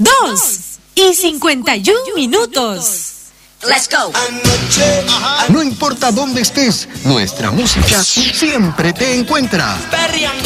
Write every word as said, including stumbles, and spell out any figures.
dos y cincuenta y un minutos. Let's go. No importa dónde estés, nuestra música siempre te encuentra.